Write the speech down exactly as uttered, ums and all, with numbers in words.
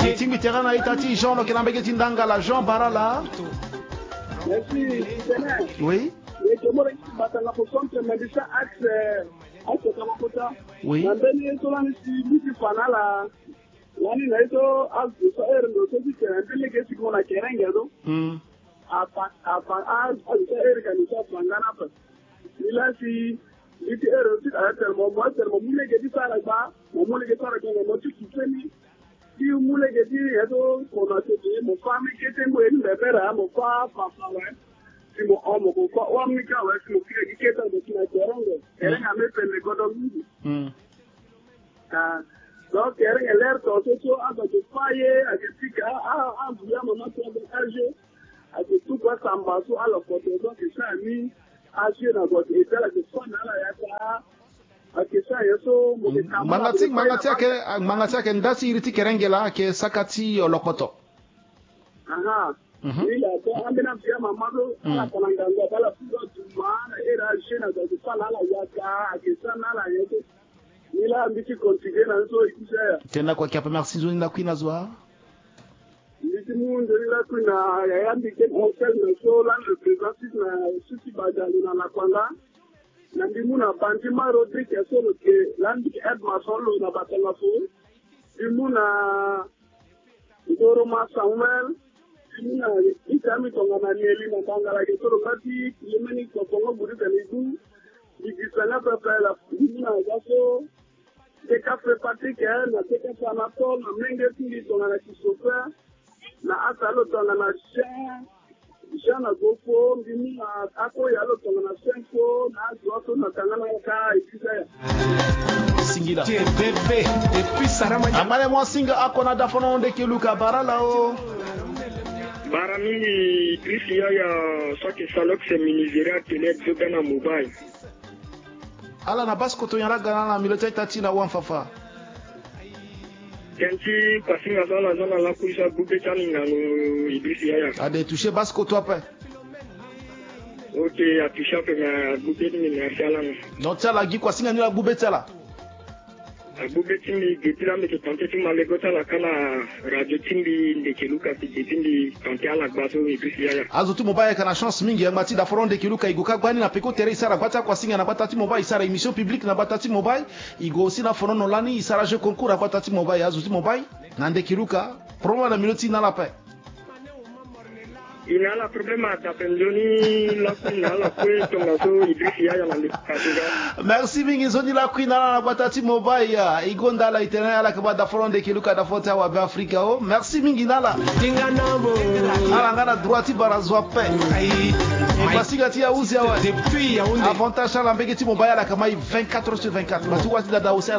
Timbi terana itati Jean lo kelambeke tindanga la Jean Barala. Merci. Oui. Oui. Nani na hizo alfusa erndo sisi kwenye kesi kuna kerenge ndo mm apa apa alfusa er kanisa pangana pa ila si iti ero si atel mo mo atel mo mule gedi sara ba mo mule gedi sara kwa mo tu kiseni si mule gedi edo kona se mo fami kete mo eni bebera mo fa fa fa wa si mo omo ko fa wa mi ka wa si mo kire keta do kina kerenge kerenge ame pele godo mbi mm ah donc il y a l'air de tout à de failler à des pics à à bien maman qui a des âges à tout quoi ça m'a tout à la côté donc ça a mis à sur la côté et là que ça là ya à que ça yeso mangati mangati ke mangati ke ndasi iriti kerengela ke sakati olokoto aha il a donc amena bien maman la kananga bala fuga tumana era jena de ça là ya ka que ça là yeso Nila ambiti continue na nso ikisha. Tena kwa kiapa merci zoni na kuina zwa. Niti mundu nila kuina ya ambiti hotel na so la représentatif na suti badali na la kwanda. Na ndimuna Bantima Rodrigue ya solo ke landi Ed Masolo na batanga fo. Ndimuna Ndoroma Samuel. Ndimuna itami tonga na Nieli na Bangala ke solo kati yemeni kwa kongo buri tanidu. Ndikisana papa la ndimuna gaso. Teka fait partie que na teka sanato na menge tindi tonga na kisofa na asalo tonga na jean jean na gofo ndimi na ako yalo tonga na cinq na zoto na tanga na ka ikisa singila bébé et puis sarama amale mo singa ako na dafono de keluka barala o barami krisia ya soki salok se minizeria tele zogana mobile ala na basko to yala gana na milota tati na wanfafa Kenti pasinga zona zona la kuisa bube tani ngano ibisi ya ade toucher basko to apa OK a toucher pe na bube ni merci ala no tala gi kwa singa ni la bube tala bube tindi getira me tante tindi le gota la kana radio tindi ndeke luka tindi tante ala baso ibisi ya azo tu mobile kana chance mingi ya mati da foronde kiluka iguka gwani na peko tere isara bata kwa singa na batati mobile isara émission publique na batati mobile igo aussi na fono nolani isara jeu concours na batati mobile azo tu mobile na nde kiluka promo na minute na la paix ina la problema tapendoni la kuna la kweto ngaso idrisi ya na ndikatuga merci mingi zoni la kwina na batati mobile igonda la itena la kabada foronde kiluka da fota wa Afrika o merci mingi nala tinga nabo ala ngana droiti barazwa pe basiga tia uzi awa depuis ya unde avantage la mbeki ti mobile la kama vingt-quatre sur vingt-quatre batu wati da da